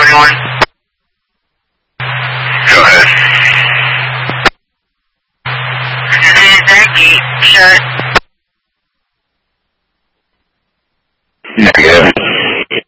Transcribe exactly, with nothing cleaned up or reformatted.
anyone? Go ahead. Is that gate shut? Negative.